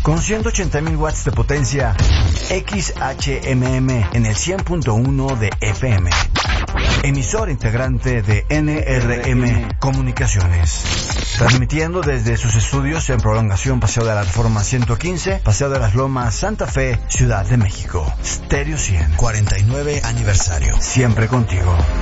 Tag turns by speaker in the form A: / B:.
A: con 180,000 watts de potencia, XHMM en el 100.1 de FM. Emisor integrante de NRM Comunicaciones. Transmitiendo desde sus estudios en Prolongación Paseo de la Reforma 115, Paseo de las Lomas, Santa Fe, Ciudad de México. Stereo 100, 49 aniversario. Siempre contigo.